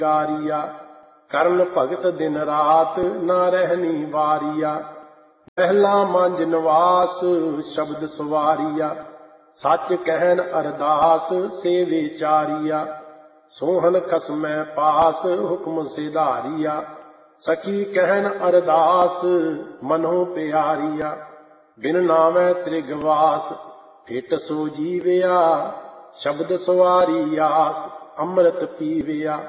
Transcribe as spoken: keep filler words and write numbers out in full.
गारिया करन भगत दिन रात ना रहनी वारिया पहला मांझ निवास शब्द सवारिया सच कहन अरदास सेवे चारिया सोहन खसमै पास हुक्म सिधारिया सखी कहन अरदास मनो प्यारिया बिन नामै त्रिगवास फिट सो जीविया शब्द सवारी आस अमृत पीविया